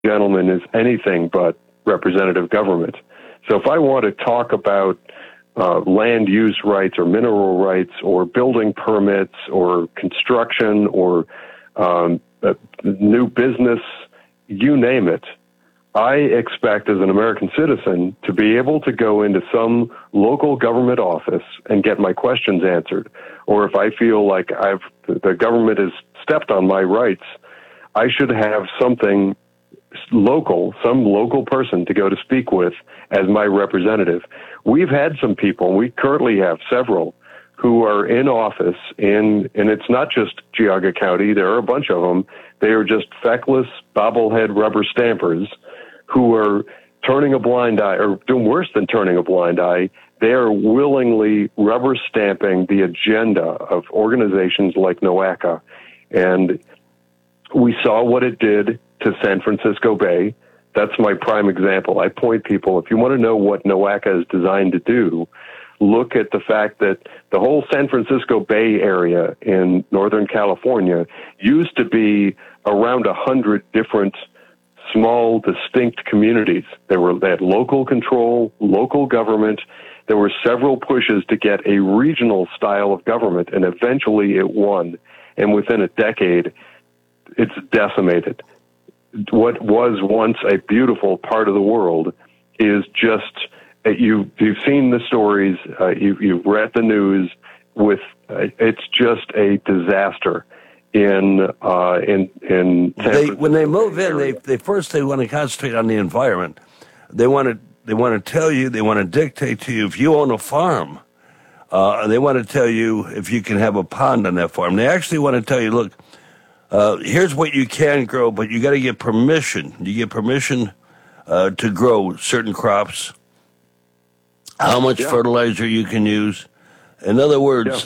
gentleman is anything but representative government. So if I want to talk about land use rights or mineral rights or building permits or construction or new business, you name it, I expect as an American citizen to be able to go into some local government office and get my questions answered. Or if I feel like the government has stepped on my rights, I should have something local, some local person to go to speak with as my representative. We've had some people, we currently have several, who are in office and it's not just Geauga County, there are a bunch of them. They are just feckless, bobblehead rubber stampers who are turning a blind eye, or doing worse than turning a blind eye. They are willingly rubber stamping the agenda of organizations like NOACA. And we saw what it did to San Francisco Bay. That's my prime example. I point people, if you want to know what NOACA is designed to do, look at the fact that the whole San Francisco Bay area in Northern California used to be around 100 different small, distinct communities. They had local control, local government. There were several pushes to get a regional style of government, and eventually it won. And within a decade, it's decimated. What was once a beautiful part of the world is just, you've seen the stories, you've read the news. It's just a disaster. When they move in, they first want to concentrate on the environment. They want to tell you, they want to dictate to you if you own a farm. They want to tell you if you can have a pond on that farm. They actually want to tell you, look, here's what you can grow, but you got to get permission. You get permission to grow certain crops. How much fertilizer you can use. In other words,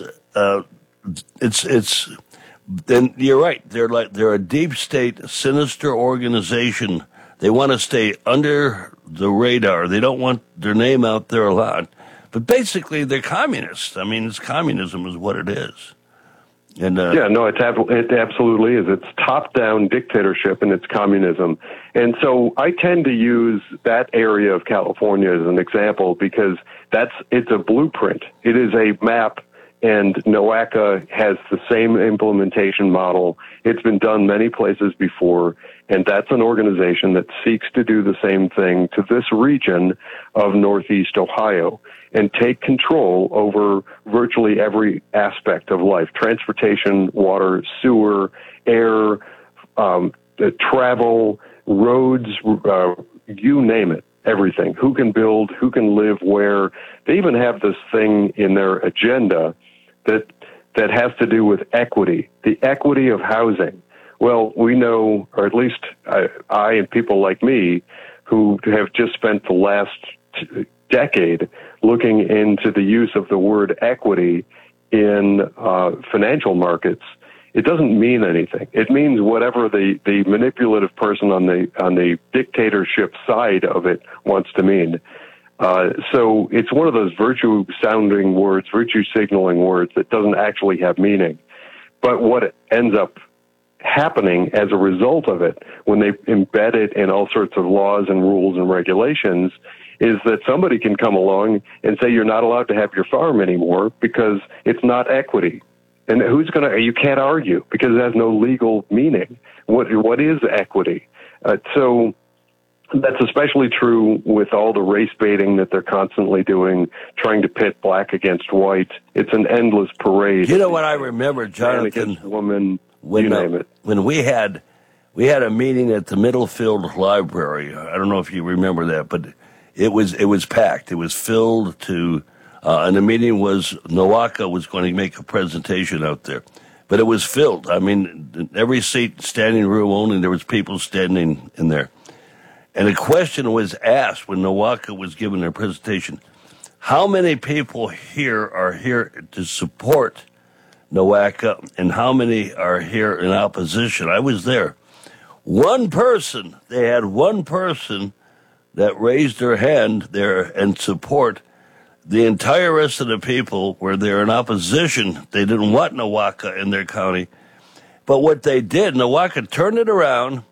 it's. Then you're right. They're a deep state, sinister organization. They want to stay under the radar. They don't want their name out there a lot. But basically, they're communists. I mean, communism is what it is. And it absolutely is. It's top-down dictatorship and it's communism. And so I tend to use that area of California as an example because it's a blueprint. It is a map. And NOACA has the same implementation model. It's been done many places before, and that's an organization that seeks to do the same thing to this region of Northeast Ohio and take control over virtually every aspect of life: transportation, water, sewer, air, travel, roads, you name it. Everything. Who can build, who can live where. They even have this thing in their agenda that has to do with equity, the equity of housing. Well, we know, or at least I and people like me who have just spent the last decade looking into the use of the word equity in financial markets, it doesn't mean anything. It means whatever the manipulative person on the dictatorship side of it wants to mean. So it's one of those virtue-sounding words, virtue-signaling words that doesn't actually have meaning. But what ends up happening as a result of it, when they embed it in all sorts of laws and rules and regulations, is that somebody can come along and say you're not allowed to have your farm anymore because it's not equity. And you can't argue because it has no legal meaning. What is equity? So that's especially true with all the race baiting that they're constantly doing, trying to pit black against white. It's an endless parade. You know what I remember, Jonathan? Man against woman, you name it. When we had a meeting at the Middlefield Library. I don't know if you remember that, but it was packed. It was filled to, and the meeting was NOACA was going to make a presentation out there, but it was filled. I mean, every seat, standing room only. There was people standing in there. And a question was asked when NOACA was giving their presentation: how many people here are here to support NOACA, and how many are here in opposition? I was there. They had one person that raised their hand there and support. The entire rest of the people were there in opposition. They didn't want NOACA in their county. But what they did, NOACA turned it around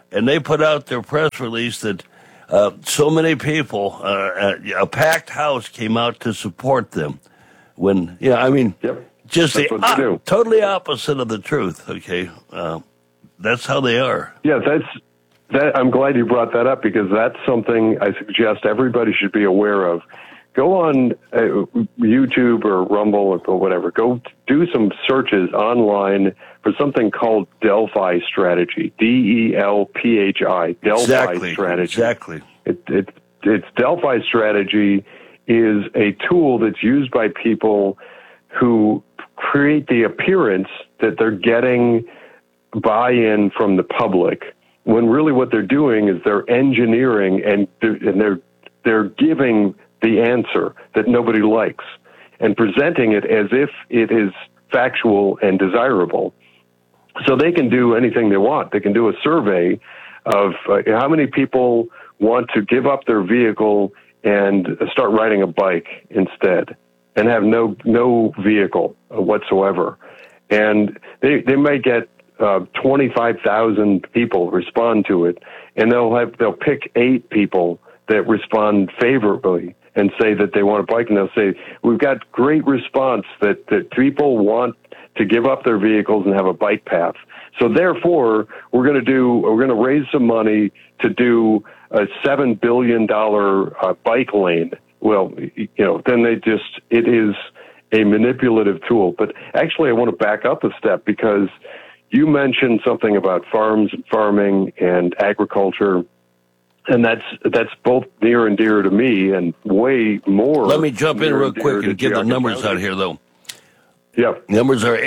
and they put out their press release that so many people, a packed house came out to support them. When, Yep. just That's what they do. totally opposite of the truth. Okay, that's how they are. Yeah, I'm glad you brought that up, because that's something I suggest everybody should be aware of. Go on YouTube or Rumble or whatever. Go do some searches online for something called Delphi strategy. DELPHI. Delphi strategy. Exactly. It's Delphi strategy is a tool that's used by people who create the appearance that they're getting buy-in from the public, when really what they're doing is they're engineering and they're giving the answer that nobody likes and presenting it as if it is factual and desirable. So they can do anything they want. They can do a survey of how many people want to give up their vehicle and start riding a bike instead and have no vehicle whatsoever. And they may get 25,000 people respond to it, and they'll pick 8 people that respond favorably and say that they want a bike, and they'll say, we've got great response that people want to give up their vehicles and have a bike path. So therefore, we're going to raise some money to do a $7 billion bike lane. Well, then it is a manipulative tool. But actually, I want to back up a step, because you mentioned something about farms and farming and agriculture, and that's both near and dear to me, and way more. Let me jump in real quick and give the numbers out here, though. Yep. Numbers are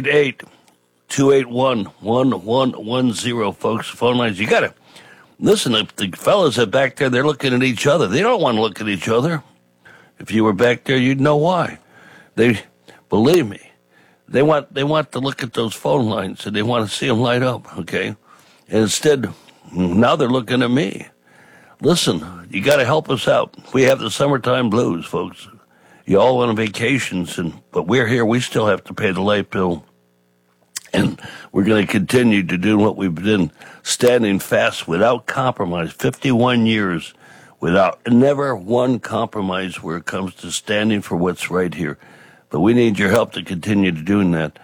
888-281-1110, folks. Phone lines. You got to listen. The fellas that back there, they're looking at each other. They don't want to look at each other. If you were back there, you'd know why. Believe me, they want to look at those phone lines, and they want to see them light up. Okay, and instead, now they're looking at me. Listen, you got to help us out. We have the summertime blues, folks. You all on vacations, but we're here. We still have to pay the light bill. And we're going to continue to do what we've been, standing fast without compromise. 51 years without never one compromise where it comes to standing for what's right here. But we need your help to continue to doing that.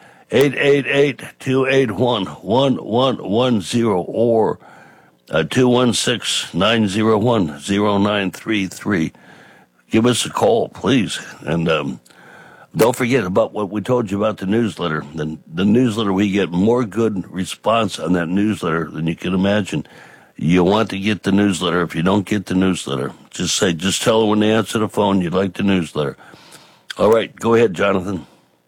888-281-1110 or 216-901-0933. Give us a call, please. And don't forget about what we told you about the newsletter. The newsletter, we get more good response on that newsletter than you can imagine. You want to get the newsletter. If you don't get the newsletter, just tell them when they answer the phone you'd like the newsletter. All right, go ahead, Jonathan.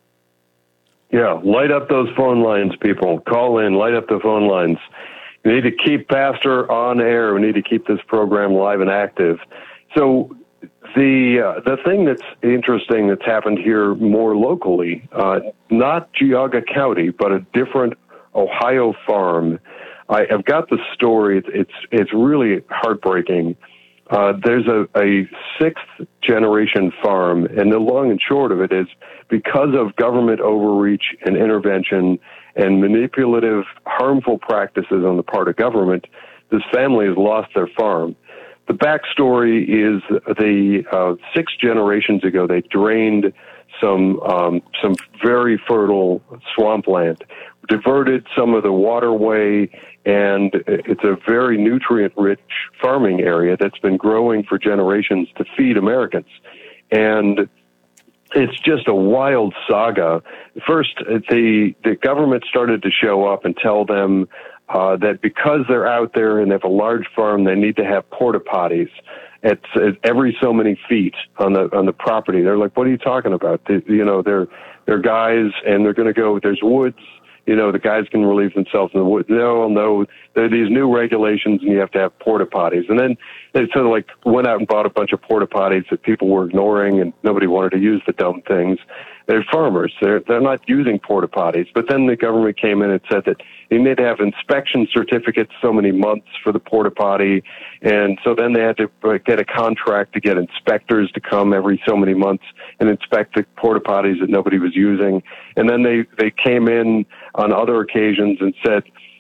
Yeah, light up those phone lines, people. Call in, light up the phone lines. We need to keep Pastor on air. We need to keep this program live and active. So the thing that's interesting that's happened here more locally, not Geauga County, but a different Ohio farm. I've got the story. It's really heartbreaking. There's a 6th generation farm, and the long and short of it is, because of government overreach and intervention and manipulative, harmful practices on the part of government, this family has lost their farm. The backstory is the 6 generations ago, they drained some very fertile swampland, diverted some of the waterway, and it's a very nutrient-rich farming area that's been growing for generations to feed Americans. And it's just a wild saga. First, the government started to show up and tell them that because they're out there and they have a large farm, they need to have porta potties at every so many feet on the property. They're like, "What are you talking about? They're guys, and they're going to go. There's woods. The guys can relieve themselves in the woods." No, there are these new regulations, and you have to have porta potties. And then they sort of went out and bought a bunch of porta potties that people were ignoring, and nobody wanted to use the dumb things. They're farmers. They're not using porta potties. But then the government came in and said that they need to have inspection certificates so many months for the porta potty. And so then they had to get a contract to get inspectors to come every so many months and inspect the porta potties that nobody was using. And then they came in on other occasions and said,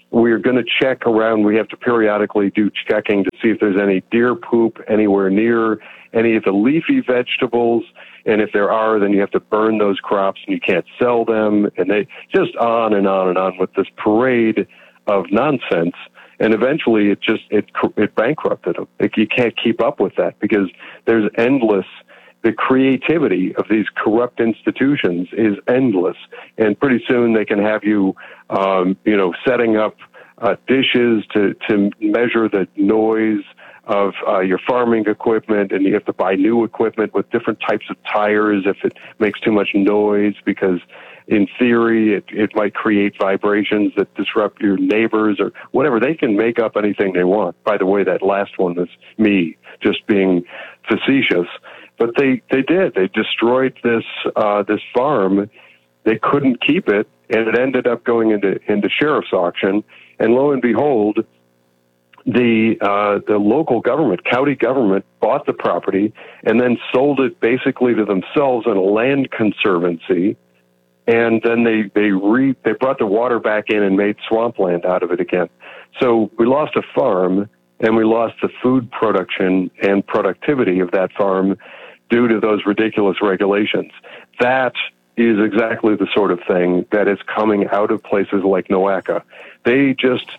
we're going to check around. We have to periodically do checking to see if there's any deer poop anywhere near any of the leafy vegetables. And if there are, then you have to burn those crops and you can't sell them. And they just on and on and on with this parade of nonsense. And eventually it bankrupted them. You can't keep up with that because there's endless. The creativity of these corrupt institutions is endless. And pretty soon they can have you, setting up dishes to measure the noise of your farming equipment, and you have to buy new equipment with different types of tires if it makes too much noise, because in theory it might create vibrations that disrupt your neighbors or whatever. They can make up anything they want. By the way, that last one was me just being facetious. But they did. They destroyed this farm. They couldn't keep it, and it ended up going into sheriff's auction. And lo and behold, the local government, county government, bought the property and then sold it basically to themselves in a land conservancy. And then they brought the water back in and made swampland out of it again. So we lost a farm, and we lost the food production and productivity of that farm due to those ridiculous regulations. That is exactly the sort of thing that is coming out of places like Nowacka. We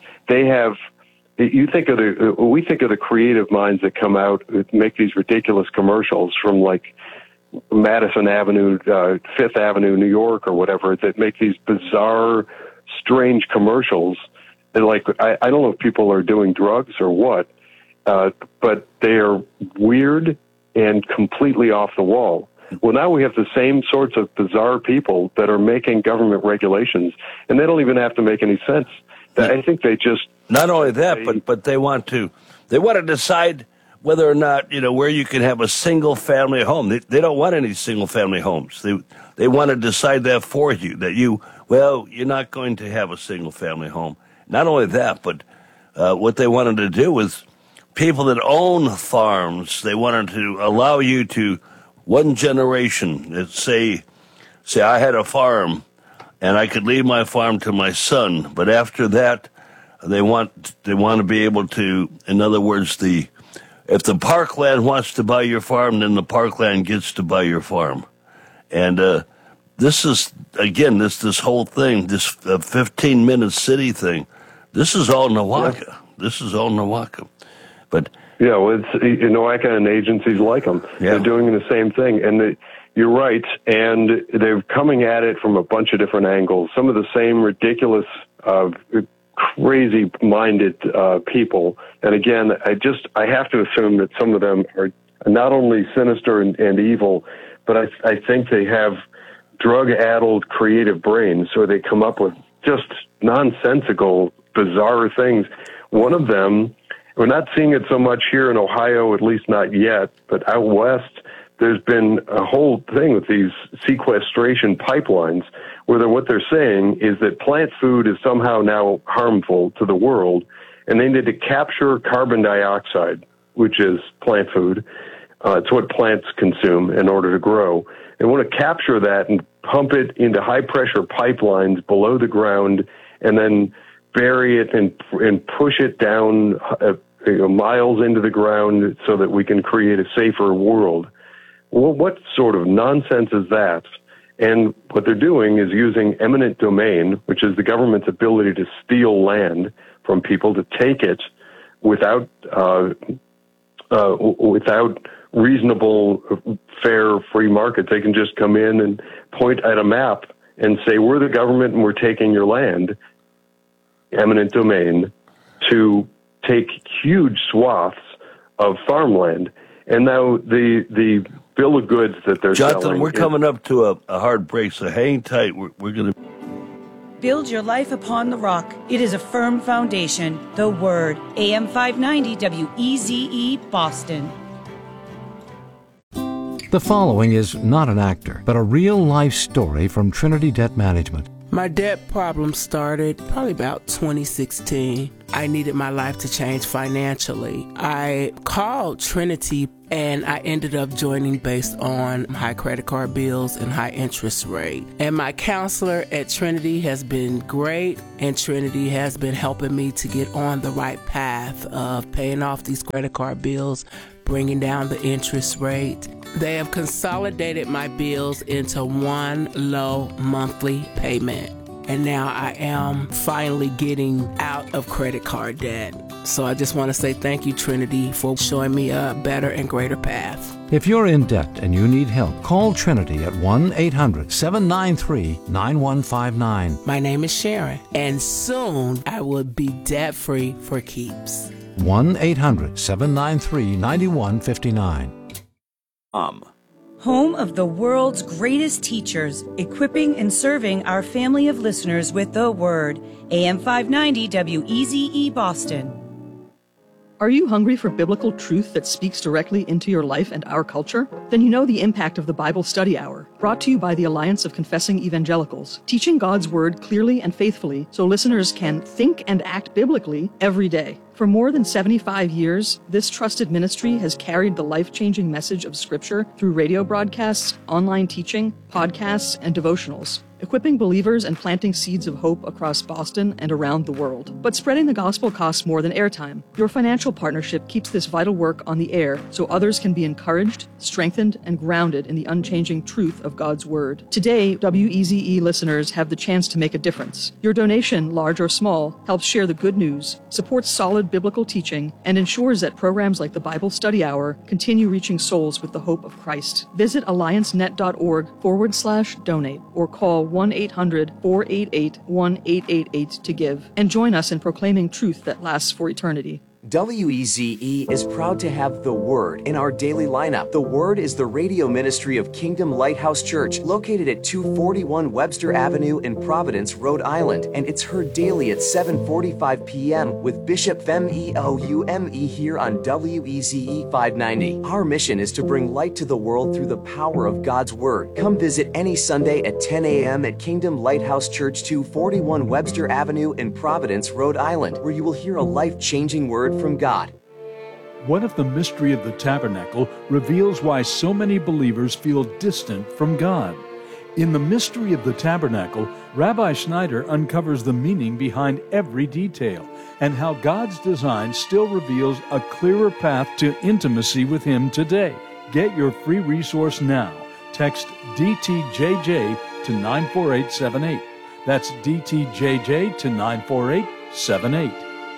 think of the creative minds that come out that make these ridiculous commercials from like Madison Avenue, Fifth Avenue, New York, or whatever, that make these bizarre, strange commercials. And like, I don't know if people are doing drugs or what, but they are weird and completely off the wall. Well, now we have the same sorts of bizarre people that are making government regulations, and they don't even have to make any sense. I think they just... Not only that, but they want to decide whether or not, where you can have a single-family home. They don't want any single-family homes. They want to decide that for you, that you're not going to have a single-family home. Not only that, but what they wanted to do was people that own farms, they wanted to allow you to, one generation, that say I had a farm and I could leave my farm to my son, but after that, they want to be able to, in other words, if the parkland wants to buy your farm, then the parkland gets to buy your farm. And this is, again, this whole thing, this 15-minute city thing, this is all Nowacka. Yeah. This is all Nowacka. But yeah, well, it's Nowacka and agencies like them. Yeah. They're doing the same thing. And you're right, and they're coming at it from a bunch of different angles. Some of the same ridiculous, crazy-minded people. And again, I have to assume that some of them are not only sinister and evil, but I think they have drug-addled creative brains, so they come up with just nonsensical, bizarre things. One of them, we're not seeing it so much here in Ohio, at least not yet, but out west, there's been a whole thing with these sequestration pipelines where what they're saying is that plant food is somehow now harmful to the world, and they need to capture carbon dioxide, which is plant food. It's what plants consume in order to grow. They want to capture that and pump it into high-pressure pipelines below the ground and then bury it and push it down miles into the ground so that we can create a safer world. Well, what sort of nonsense is that? And what they're doing is using eminent domain, which is the government's ability to steal land from people, to take it without reasonable, fair, free market. They can just come in and point at a map and say, we're the government and we're taking your land, eminent domain, to take huge swaths of farmland. And now the bill of goods that they're selling... Jonathan, we're coming up to a hard break, so hang tight. We're going to... Build your life upon the rock. It is a firm foundation. The Word. AM 590 WEZE Boston. The following is not an actor, but a real-life story from Trinity Debt Management. My debt problem started probably about 2016. I needed my life to change financially. I called Trinity and I ended up joining based on high credit card bills and high interest rate. And my counselor at Trinity has been great, and Trinity has been helping me to get on the right path of paying off these credit card bills, bringing down the interest rate. They have consolidated my bills into one low monthly payment. And now I am finally getting out of credit card debt. So I just want to say thank you, Trinity, for showing me a better and greater path. If you're in debt and you need help, call Trinity at 1-800-793-9159. My name is Sharon, and soon I will be debt-free for keeps. 1-800-793-9159. Home of the world's greatest teachers, equipping and serving our family of listeners with the Word. AM 590 WEZE Boston. Are you hungry for biblical truth that speaks directly into your life and our culture? Then you know the impact of the Bible Study Hour, brought to you by the Alliance of Confessing Evangelicals, teaching God's Word clearly and faithfully so listeners can think and act biblically every day. For more than 75 years, this trusted ministry has carried the life-changing message of Scripture through radio broadcasts, online teaching, podcasts, and devotionals, equipping believers and planting seeds of hope across Boston and around the world. But spreading the gospel costs more than airtime. Your financial partnership keeps this vital work on the air so others can be encouraged, strengthened, and grounded in the unchanging truth of God's Word. Today, WEZE listeners have the chance to make a difference. Your donation, large or small, helps share the good news, supports solid biblical teaching, and ensures that programs like the Bible Study Hour continue reaching souls with the hope of Christ. Visit alliancenet.org/donate or call 1-800-488-1888 to give, and join us in proclaiming truth that lasts for eternity. WEZE is proud to have The Word in our daily lineup. The Word is the radio ministry of Kingdom Lighthouse Church, located at 241 Webster Avenue in Providence, Rhode Island, and it's heard daily at 7:45 p.m. with Bishop Femi Oume here on WEZE 590. Our mission is to bring light to the world through the power of God's Word. Come visit any Sunday at 10 a.m. at Kingdom Lighthouse Church, 241 Webster Avenue in Providence, Rhode Island, where you will hear a life-changing word from God. What if the mystery of the tabernacle reveals why so many believers feel distant from God? In the mystery of the tabernacle, Rabbi Schneider uncovers the meaning behind every detail and how God's design still reveals a clearer path to intimacy with Him today. Get your free resource now. Text DTJJ to 94878. That's DTJJ to 94878.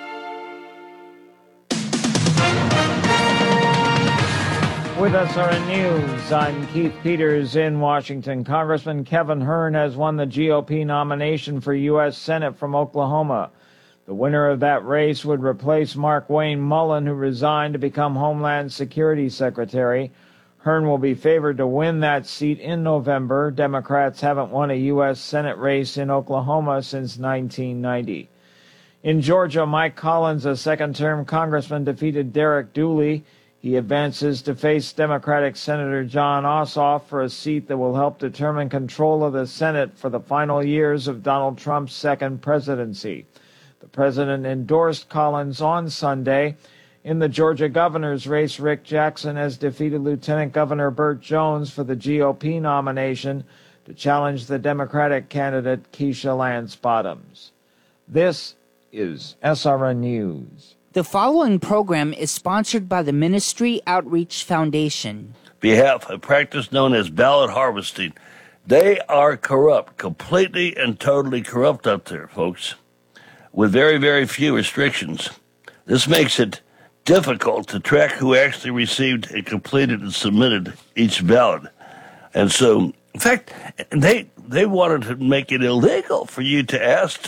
With SRN News, I'm Keith Peters in Washington. Congressman Kevin Hern has won the GOP nomination for U.S. Senate from Oklahoma. The winner of that race would replace Markwayne Mullin, who resigned to become Homeland Security Secretary. Hern will be favored to win that seat in November. Democrats haven't won a U.S. Senate race in Oklahoma since 1990. In Georgia, Mike Collins, a second-term congressman, defeated Derek Dooley. He advances to face Democratic Senator John Ossoff for a seat that will help determine control of the Senate for the final years of Donald Trump's second presidency. The president endorsed Collins on Sunday. In the Georgia governor's race, Rick Jackson has defeated Lieutenant Governor Burt Jones for the GOP nomination to challenge the Democratic candidate Keisha Lance Bottoms. This is SRN News. The following program is sponsored by the Ministry Outreach Foundation. Behalf of a practice known as ballot harvesting. They are corrupt, completely and totally corrupt up there, folks, with very, very few restrictions. This makes it difficult to track who actually received and completed and submitted each ballot. And so, in fact, they wanted to make it illegal for you to ask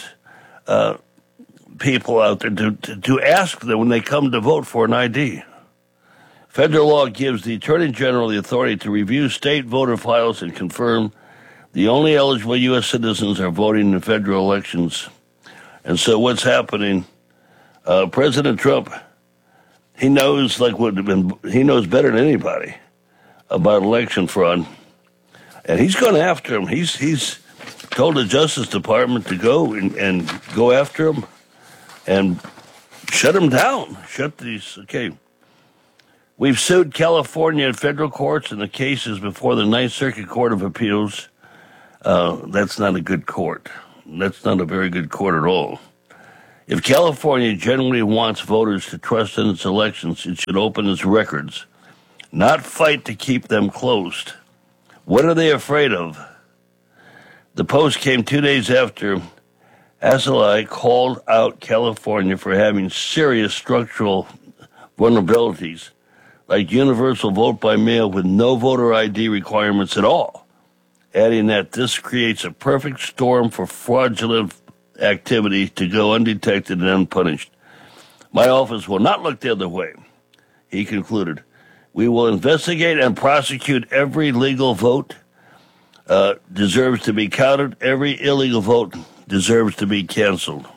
people out there to ask them when they come to vote for an ID. Federal law gives the Attorney General the authority to review state voter files and confirm the only eligible U.S. citizens are voting in federal elections. And so what's happening, President Trump, he knows he knows better than anybody about election fraud. And he's going after him. He's told the Justice Department to go and go after him. And shut them down. Shut these. Okay. We've sued California in federal courts in the cases before the Ninth Circuit Court of Appeals. That's not a good court. That's not a very good court at all. If California genuinely wants voters to trust in its elections, it should open its records, not fight to keep them closed. What are they afraid of? The Post came 2 days after Asalai called out California for having serious structural vulnerabilities, like universal vote by mail with no voter ID requirements at all, adding that this creates a perfect storm for fraudulent activity to go undetected and unpunished. My office will not look the other way, he concluded. We will investigate and prosecute every legal vote deserves to be counted. Every illegal vote deserves to be canceled.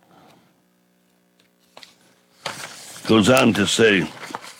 Goes on to say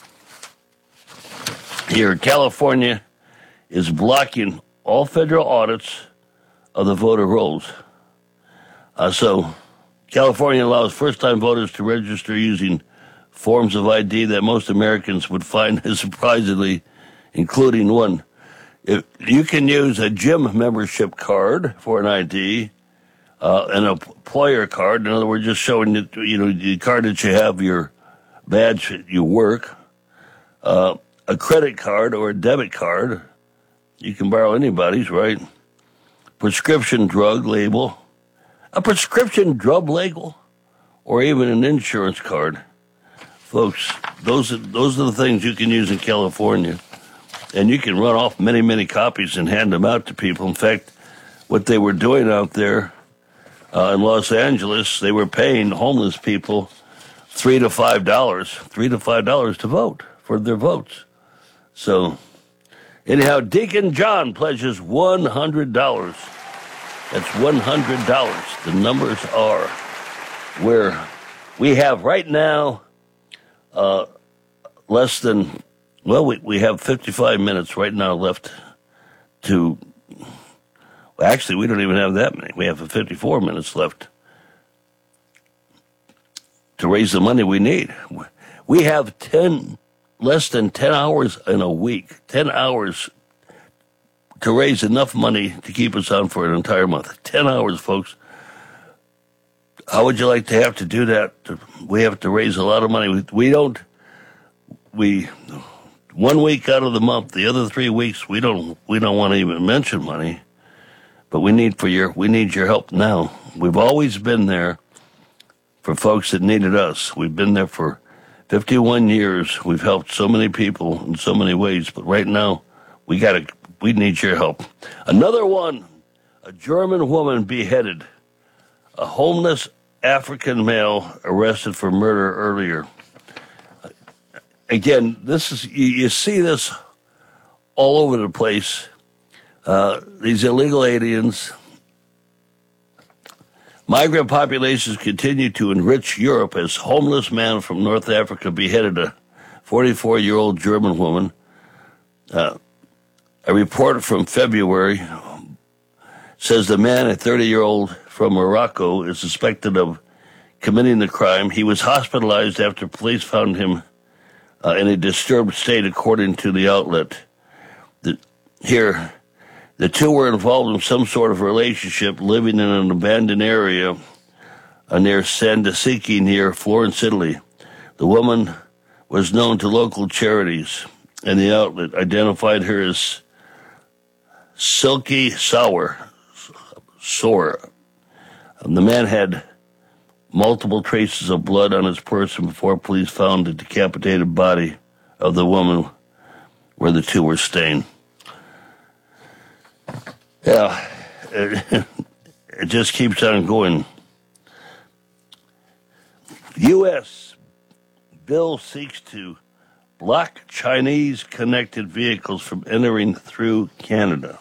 here, California is blocking all federal audits of the voter rolls. So California allows first-time voters to register using forms of ID that most Americans would find surprisingly, including one. If you can use a gym membership card for an ID, an employer card, in other words, just showing that, the card that you have, your badge at your work, a credit card or a debit card. You can borrow anybody's, right? Prescription drug label, a prescription drug label, or even an insurance card. Folks, those are the things you can use in California. And you can run off many, many copies and hand them out to people. In fact, what they were doing out there in Los Angeles, they were paying homeless people $3 to $5 to vote for their votes. So, anyhow, Deacon John pledges $100. That's $100. The numbers are where we have right now less than, we have 55 minutes right now left to, actually, we don't even have that many. We have 54 minutes left to raise the money we need. We have less than 10 hours in a week, 10 hours to raise enough money to keep us on for an entire month. 10 hours, folks. How would you like to have to do that? We have to raise a lot of money. We 1 week out of the month, the other 3 weeks, we don't want to even mention money, but we need your help now. We've always been there for folks that needed us. We've been there for 51 years. We've helped so many people in so many ways, but right now we need your help. Another one, a German woman beheaded, a homeless African male arrested for murder earlier. Again, you see this all over the place. These illegal aliens. Migrant populations continue to enrich Europe as homeless man from North Africa beheaded a 44-year-old German woman. A report from February says the man, a 30-year-old from Morocco, is suspected of committing the crime. He was hospitalized after police found him in a disturbed state, according to the outlet. The two were involved in some sort of relationship, living in an abandoned area near Sandusky, near Florence, Italy. The woman was known to local charities, and the outlet identified her as Silky Sore. The man had multiple traces of blood on his person before police found the decapitated body of the woman where the two were staying. Yeah, it just keeps on going. U.S. bill seeks to block Chinese-connected vehicles from entering through Canada.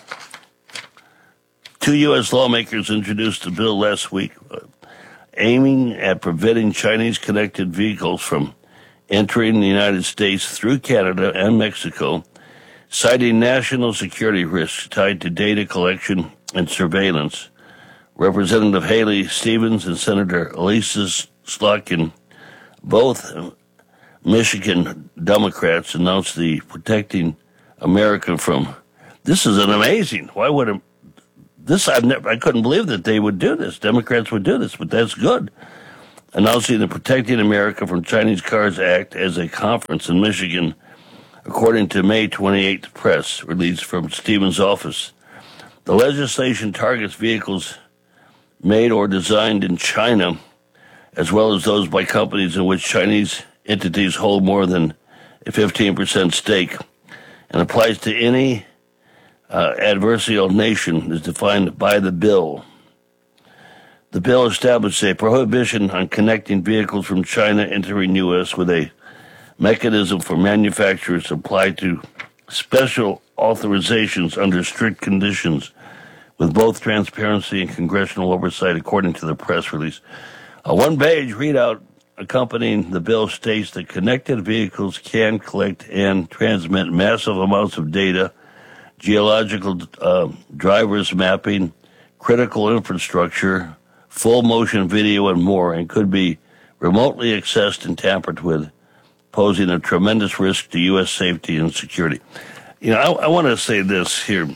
2 U.S. lawmakers introduced a bill last week aiming at preventing Chinese-connected vehicles from entering the United States through Canada and Mexico, citing national security risks tied to data collection and surveillance. Representative Haley Stevens and Senator Elisa Slotkin both Michigan Democrats announced the Protecting America from. This is an amazing. Why would this? I couldn't believe that they would do this. Democrats would do this, but that's good. Announcing the Protecting America from Chinese Cars Act as a conference in Michigan, according to May 28th press release from Stevens' office. The legislation targets vehicles made or designed in China, as well as those by companies in which Chinese entities hold more than a 15% stake, and applies to any adversarial nation as defined by the bill. The bill established a prohibition on connecting vehicles from China entering U.S. with a mechanism for manufacturers to apply to special authorizations under strict conditions with both transparency and congressional oversight, according to the press release. A one-page readout accompanying the bill states that connected vehicles can collect and transmit massive amounts of data, geological drivers mapping, critical infrastructure, full motion video, and more, and could be remotely accessed and tampered with, posing a tremendous risk to U.S. safety and security. You know, I want to say this here.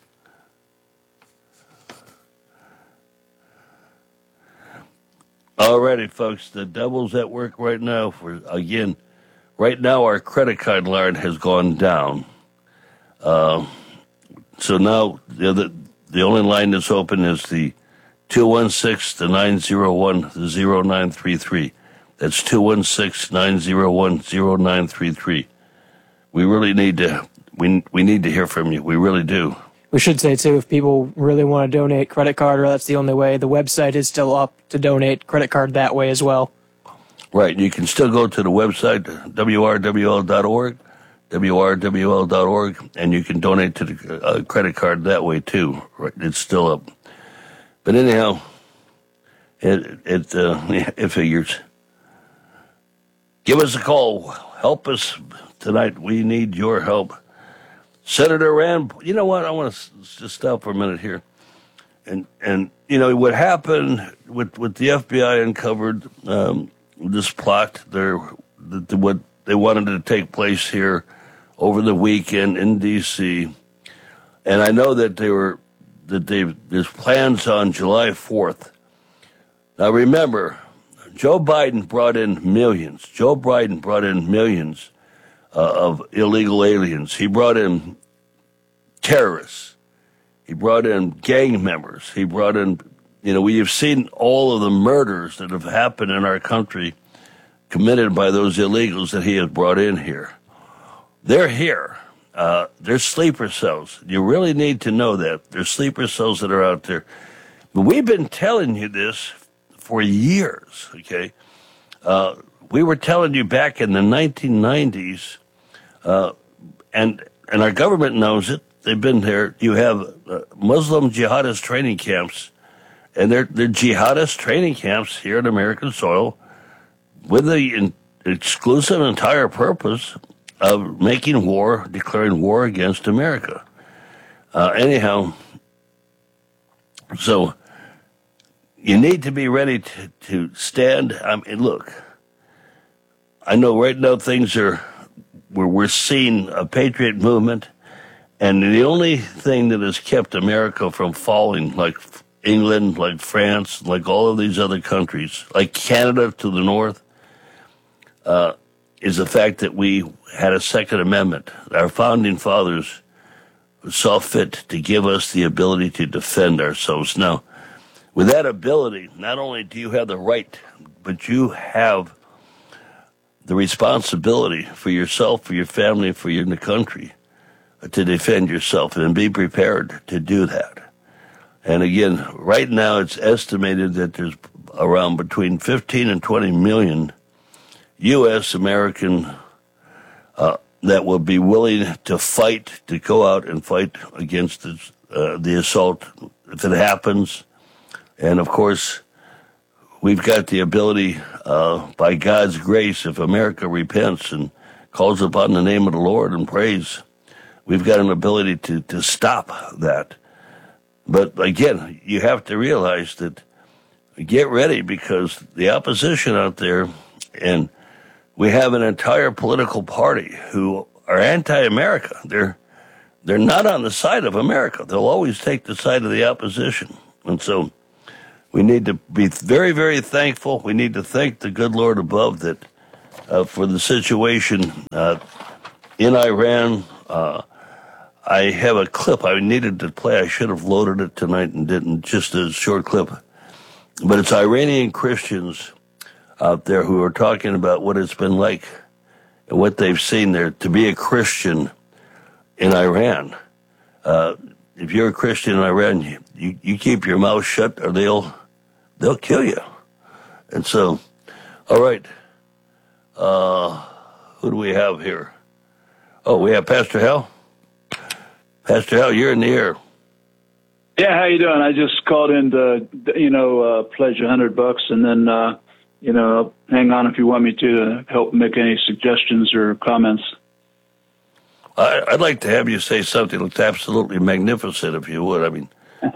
Alrighty, folks, the devil's at work right now. Right now our credit card line has gone down. So now the only line that's open is the 216-901-0933. That's 216-901-0933. We really need to we need to hear from you. We really do. We should say, too, if people really want to donate credit card, or that's the only way, the website is still up to donate credit card that way as well. Right. You can still go to the website, wrwl.org, wrwl.org, and you can donate to the credit card that way, too. Right. It's still up. But anyhow, it figures. Give us a call. Help us tonight. We need your help. Senator Rand, you know what? I want to just stop for a minute here. And you know, what happened with the FBI uncovered this plot what they wanted to take place here over the weekend in D.C. And I know that there's plans on July 4th. Now remember, Joe Biden brought in millions. Joe Biden brought in millions of illegal aliens. He brought in terrorists. He brought in gang members. He brought in, we have seen all of the murders that have happened in our country committed by those illegals that he has brought in here. They're here. They're sleeper cells. You really need to know that. They're sleeper cells that are out there. But we've been telling you this for years, okay? We were telling you back in the 1990s, and our government knows it. They've been there. You have Muslim jihadist training camps, and they're jihadist training camps here on American soil with the exclusive entire purpose of making war, declaring war against America. Anyhow, so you need to be ready to stand. I mean, look, I know right now things are, we're seeing a patriot movement, and the only thing that has kept America from falling, like England, like France, like all of these other countries, like Canada to the north, is the fact that we had a Second Amendment. Our founding fathers saw fit to give us the ability to defend ourselves. Now, with that ability, not only do you have the right, but you have the responsibility for yourself, for your family, for your country, to defend yourself, and be prepared to do that. And again, right now it's estimated that there's around between 15 and 20 million U.S. American that will be willing to fight, to go out and fight against the assault if it happens. And of course, we've got the ability, by God's grace, if America repents and calls upon the name of the Lord and prays, we've got an ability to stop that. But again, you have to realize that, get ready, because the opposition out there, and we have an entire political party who are anti-America. They're not on the side of America. They'll always take the side of the opposition. And so we need to be very, very thankful. We need to thank the good Lord above that for the situation in Iran. I have a clip I needed to play. I should have loaded it tonight and didn't, just a short clip. But it's Iranian Christians out there who are talking about what it's been like and what they've seen there to be a Christian in Iran. If you're a Christian in Iran, you keep your mouth shut or they'll kill you. And so, all right, who do we have here? Oh, we have Pastor Hal. Pastor Hal, you're in the air. Yeah, how you doing? I just called in to, pledge $100 and then, hang on if you want me to help make any suggestions or comments. I'd like to have you say something that's absolutely magnificent, if you would. I mean,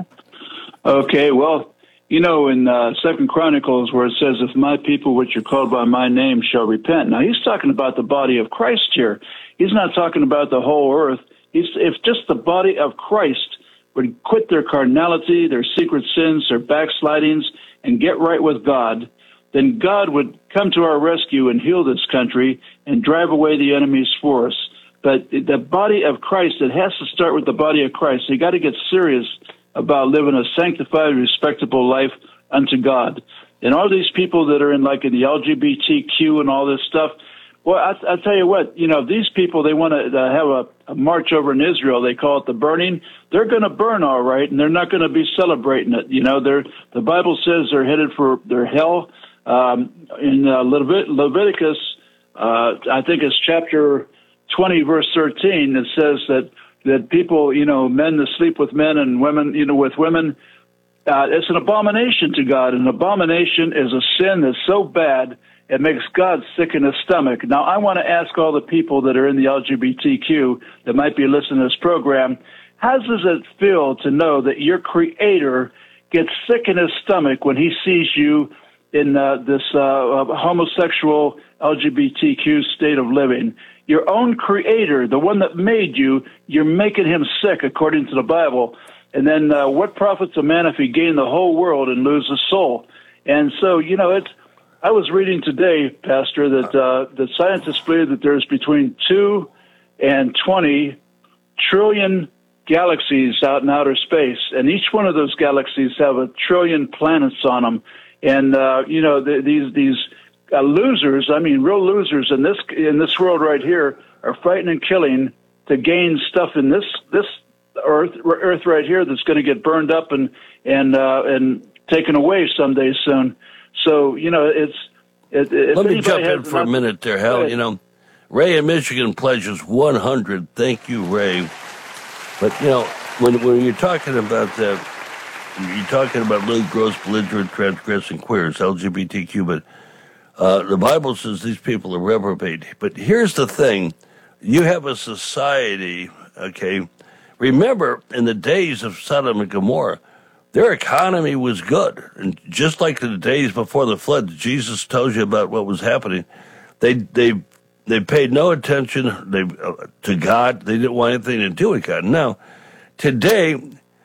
okay. Well, in 2 Chronicles, where it says, "If my people, which are called by my name, shall repent." Now, he's talking about the body of Christ here. He's not talking about the whole earth. If just the body of Christ would quit their carnality, their secret sins, their backslidings, and get right with God, then God would come to our rescue and heal this country and drive away the enemies for us. But the body of Christ, it has to start with the body of Christ. So you got to get serious about living a sanctified, respectable life unto God. And all these people that are in the LGBTQ and all this stuff, well, I'll tell you what, these people, they want to have a march over in Israel. They call it the burning. They're going to burn all right, and they're not going to be celebrating it. The Bible says they're headed for their hell. In Leviticus, I think it's chapter 20, verse 13, it says that people, men that sleep with men and women, with women, it's an abomination to God. An abomination is a sin that's so bad it makes God sick in his stomach. Now, I want to ask all the people that are in the LGBTQ that might be listening to this program, how does it feel to know that your Creator gets sick in his stomach when he sees you in this homosexual LGBTQ state of living? Your own Creator, the one that made you, you're making him sick according to the Bible. And then what profits a man if he gain the whole world and lose his soul? And so, I was reading today, Pastor, that the scientists believe that there's between 2 and 20 trillion galaxies out in outer space, and each one of those galaxies have 1 trillion planets on them. And these losers, real losers in this world right here, are fighting and killing to gain stuff in this earth right here that's going to get burned up and taken away someday soon. So, let me jump in for a minute there, Hal. Ray in Michigan pledges 100. Thank you, Ray. But, when you're talking about that, you're talking about little gross, belligerent, transgressing queers, LGBTQ, but the Bible says these people are reprobate. But here's the thing. You have a society, okay? Remember, in the days of Sodom and Gomorrah, their economy was good. And just like in the days before the flood, Jesus tells you about what was happening. They paid no attention to God. They didn't want anything to do with God. Now, today,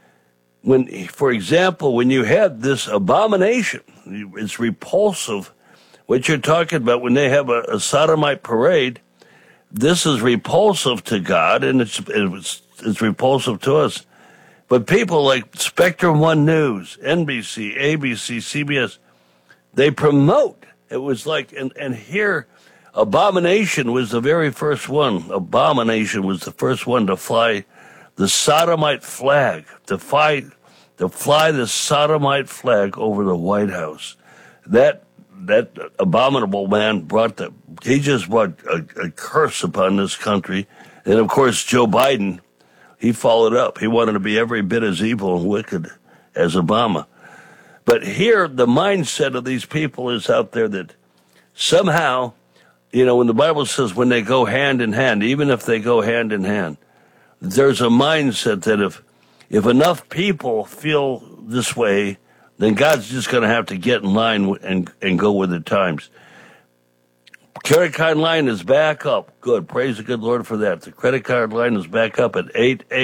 for example, when you had this abomination, it's repulsive. What you're talking about, when they have a sodomite parade, this is repulsive to God, and it's repulsive to us. But people like Spectrum One News, NBC, ABC, CBS, they promote. It was like, and here, Abomination was the very first one. Abomination was the first one to fly the sodomite flag, to fly the sodomite flag over the White House. That abominable man he just brought a curse upon this country. And of course, Joe Biden, he followed up. He wanted to be every bit as evil and wicked as Obama. But here, the mindset of these people is out there that somehow, when the Bible says when they go hand in hand, even if they go hand in hand, there's a mindset that if enough people feel this way, then God's just going to have to get in line and go with the times. credit card line is back up. Good. Praise the good Lord for that. The credit card line is back up at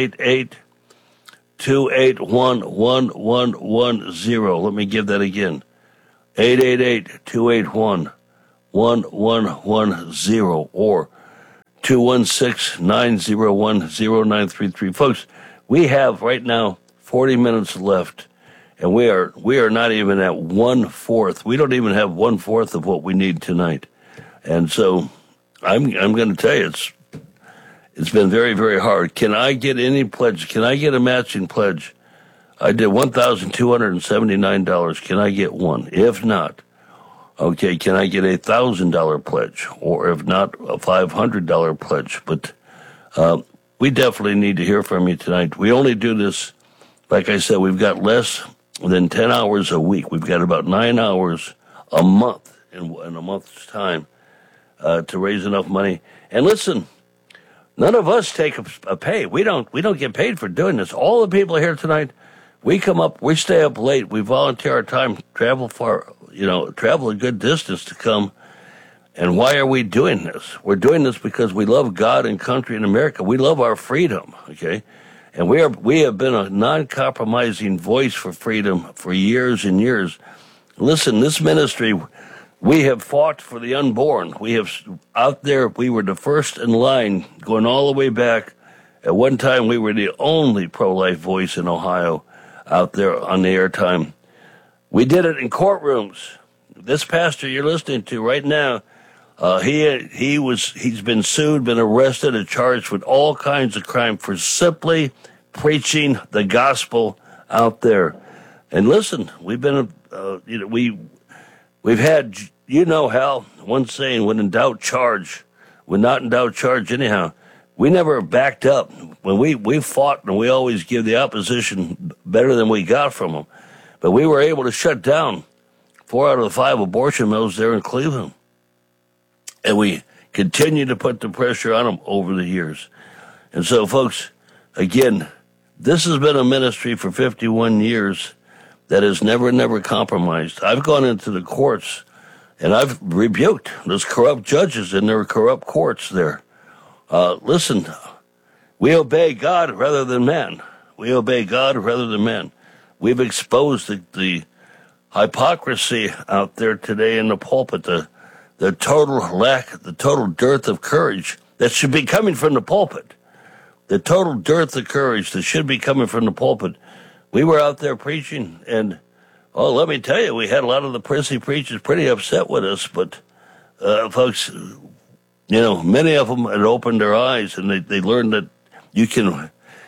888-281-1110. Let me give that again. 888-281-1110 or 216-901-0933. Folks, we have right now 40 minutes left, and we are not even at 1/4. We don't even have 1/4 of what we need tonight. And so I'm going to tell you, it's been very, very hard. Can I get any pledge? Can I get a matching pledge? I did $1,279. Can I get one? If not, okay, can I get $1,000 pledge? Or if not, a $500 pledge? But we definitely need to hear from you tonight. We only do this, like I said, we've got less than 10 hours a week. We've got about 9 hours a month in a month's time to raise enough money. And listen, none of us take a pay. We don't get paid for doing this. All the people here tonight, we come up, we stay up late, we volunteer our time, travel a good distance to come. And why are we doing this? We're doing this because we love God and country and America. We love our freedom, okay? And we have been a non-compromising voice for freedom for years and years. Listen, this ministry, we have fought for the unborn. We have out there, we were the first in line going all the way back. At one time, we were the only pro-life voice in Ohio out there on the airtime. We did it in courtrooms. This pastor you're listening to right now, he's been sued, been arrested, and charged with all kinds of crime for simply preaching the gospel out there. And listen, we've been, we've had, Hal, one saying, when in doubt, charge. When not in doubt, charge anyhow. We never backed up. When we fought, and we always give the opposition better than we got from them. But we were able to shut down 4 out of the 5 abortion mills there in Cleveland. And we continue to put the pressure on them over the years. And so, folks, again, this has been a ministry for 51 years that has never compromised. I've gone into the courts, and I've rebuked those corrupt judges in their corrupt courts there. Listen, we obey God rather than man. We obey God rather than man. We've exposed the hypocrisy out there today in the pulpit, the total dearth of courage that should be coming from the pulpit. The total dearth of courage that should be coming from the pulpit. We were out there preaching, and, let me tell you, we had a lot of the prissy preachers pretty upset with us, but, folks, many of them had opened their eyes, and they learned that you can,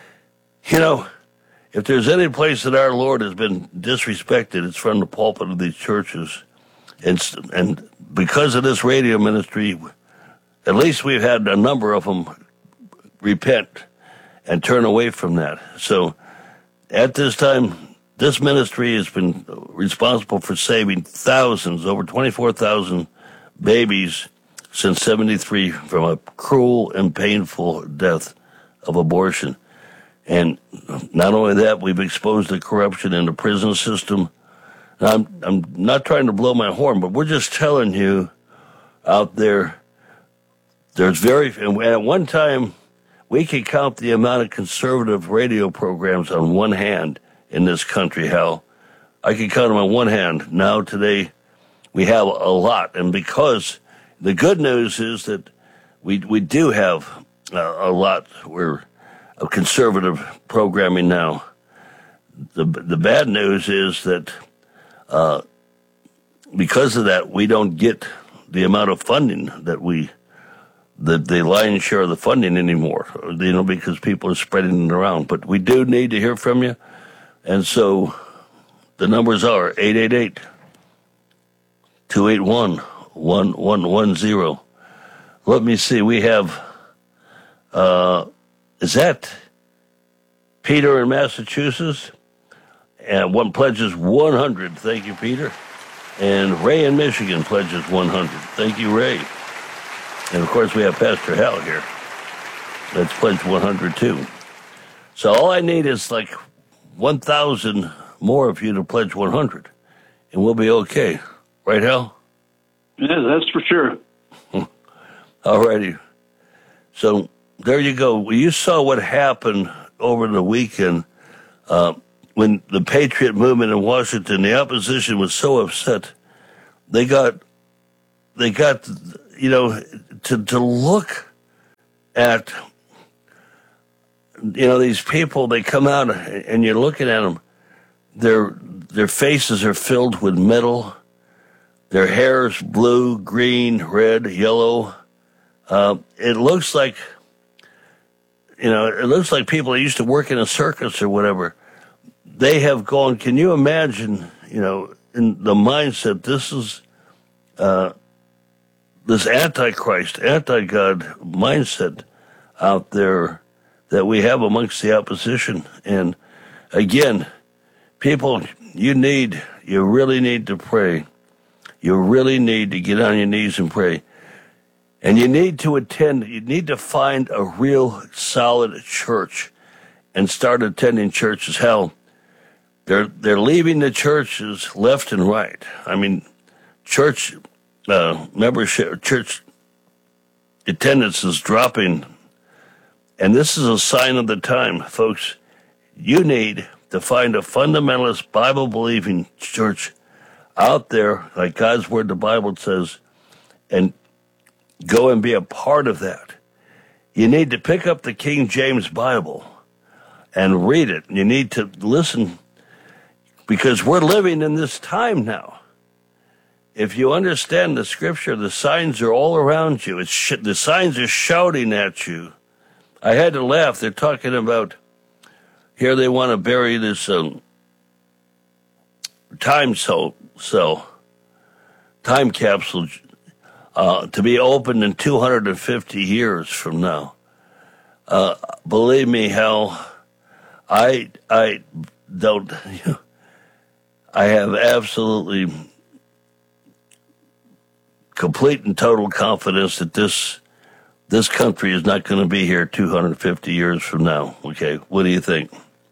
if there's any place that our Lord has been disrespected, it's from the pulpit of these churches. And because of this radio ministry, at least we've had a number of them repent and turn away from that. So at this time, this ministry has been responsible for saving thousands, over 24,000 babies since 73 from a cruel and painful death of abortion. And not only that, we've exposed the corruption in the prison system. I'm not trying to blow my horn, but we're just telling you out there, and at one time, we could count the amount of conservative radio programs on one hand in this country, Hal. I could count them on one hand. Now, today, we have a lot. And because the good news is that we do have a lot of conservative programming now. The bad news is that because of that, we don't get the amount of funding that the lion's share of the funding anymore, because people are spreading it around. But we do need to hear from you. And so the numbers are 888-281-1110. Let me see. We have, is that Peter in Massachusetts? And one pledges 100. Thank you, Peter. And Ray in Michigan pledges 100. Thank you, Ray. And, of course, we have Pastor Hal here. That's pledged 100, too. So all I need is like 1,000 more of you to pledge 100. And we'll be okay. Right, Hal? Yeah, that's for sure. All righty. So there you go. Well, you saw what happened over the weekend when the Patriot movement in Washington, the opposition was so upset. They got to look at, these people. They come out and you're looking at them. Their faces are filled with metal. Their hair is blue, green, red, yellow. It looks like, people that used to work in a circus or whatever. They have gone, can you imagine, in the mindset, this is, this antichrist, anti-God mindset out there that we have amongst the opposition. And again, people, you really need to pray. You really need to get on your knees and pray. And you need to find a real solid church and start attending churches. Hell, they're leaving the churches left and right. I mean, church membership, church attendance is dropping. And this is a sign of the time, folks. You need to find a fundamentalist, Bible-believing church out there, like God's Word, the Bible says, and go and be a part of that. You need to pick up the King James Bible and read it. You need to listen, because we're living in this time now. If you understand the Scripture, the signs are all around you. The signs are shouting at you. I had to laugh. They're talking about, here they want to bury this time capsule to be opened in 250 years from now. Believe me, Hal, I don't. I have absolutely complete and total confidence that this country is not going to be here 250 years from now. Okay, what do you think?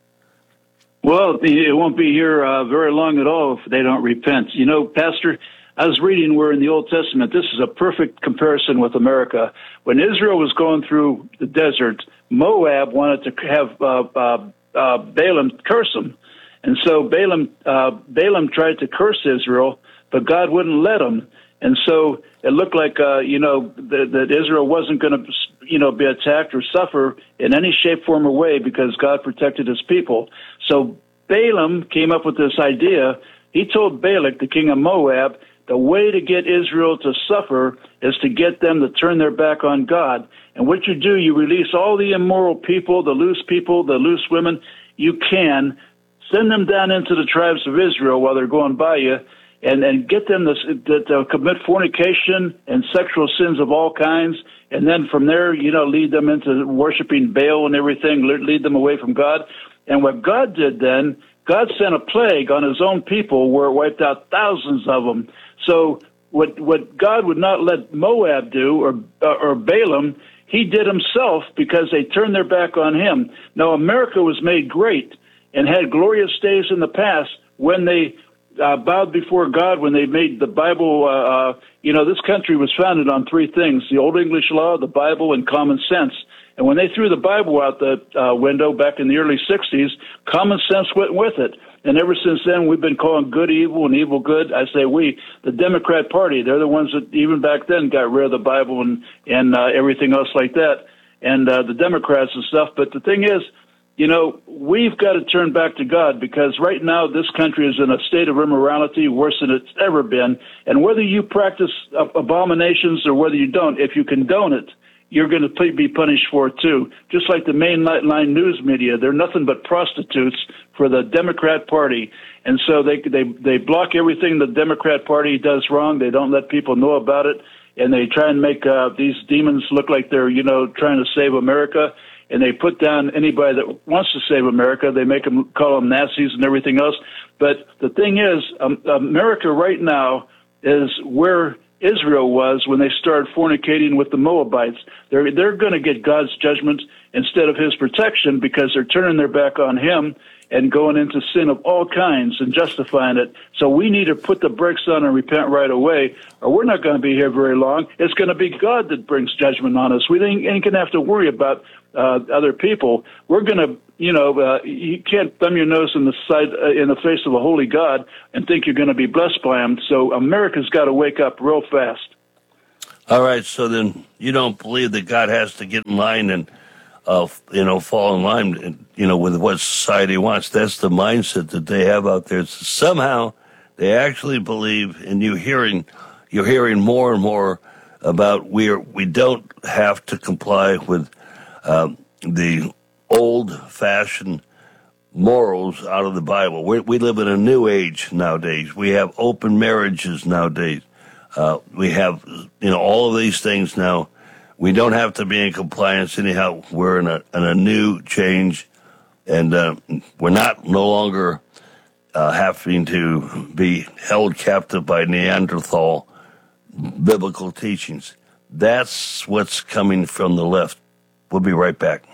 Well, it won't be here very long at all if they don't repent. Pastor, I was reading where in the Old Testament, this is a perfect comparison with America. When Israel was going through the desert, Moab wanted to have Balaam curse them. And so Balaam tried to curse Israel, but God wouldn't let him. And so it looked like, that Israel wasn't going to, be attacked or suffer in any shape, form, or way because God protected his people. So Balaam came up with this idea. He told Balak, the king of Moab, the way to get Israel to suffer is to get them to turn their back on God. And what you do, you release all the immoral people, the loose women. You can send them down into the tribes of Israel while they're going by you, and get them to commit fornication and sexual sins of all kinds. And then from there, lead them into worshiping Baal and everything, lead them away from God. And what God did then, God sent a plague on his own people where it wiped out thousands of them. So what God would not let Moab do or Balaam, he did himself because they turned their back on him. Now, America was made great and had glorious days in the past when they bowed before God, when they made the Bible. This country was founded on three things: the Old English Law, the Bible, and common sense. And when they threw the Bible out the window back in the early 60s, common sense went with it. And ever since then, we've been calling good evil and evil good. I say we, the Democrat Party, they're the ones that even back then got rid of the Bible and everything else like that, and the Democrats and stuff. But the thing is, we've got to turn back to God, because right now this country is in a state of immorality worse than it's ever been. And whether you practice abominations or whether you don't, if you condone it, you're going to be punished for it too. Just like the mainline news media, they're nothing but prostitutes for the Democrat Party. And so they block everything the Democrat Party does wrong. They don't let people know about it. And they try and make these demons look like they're, trying to save America. And they put down anybody that wants to save America. They make them call them Nazis and everything else. But the thing is, America right now is where Israel was when they started fornicating with the Moabites. They're going to get God's judgment instead of his protection because they're turning their back on him and going into sin of all kinds and justifying it. So we need to put the brakes on and repent right away, or we're not going to be here very long. It's going to be God that brings judgment on us. We ain't going to have to worry about other people. We're going to, you can't thumb your nose in the face of a holy God and think you're going to be blessed by him. So America's got to wake up real fast. All right, so then you don't believe that God has to get in line and fall in line, with what society wants. That's the mindset that they have out there. So somehow they actually believe, and you're hearing more and more about we don't have to comply with the old-fashioned morals out of the Bible. We live in a new age nowadays. We have open marriages nowadays. We have all of these things now. We don't have to be in compliance anyhow. We're in a new change, and we're no longer having to be held captive by Neanderthal biblical teachings. That's what's coming from the left. We'll be right back.